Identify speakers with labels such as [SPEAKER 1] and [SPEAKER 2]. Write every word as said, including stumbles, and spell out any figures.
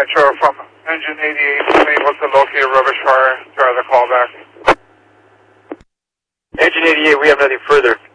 [SPEAKER 1] temperature from engine eighty-eight, unable to locate rubbish fire. Try the callback.
[SPEAKER 2] Engine eighty-eight, we have nothing further.